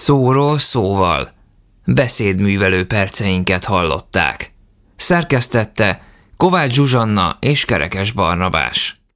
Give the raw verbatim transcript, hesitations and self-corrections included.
Szóról szóval. Beszédművelő perceinket hallották. Szerkesztette Kovács Zsuzsanna és Kerekes Barnabás.